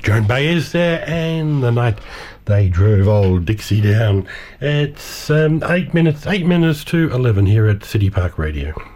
Joan Baez there, and the night they drove old Dixie down. It's 8 minutes to 11 here at City Park Radio.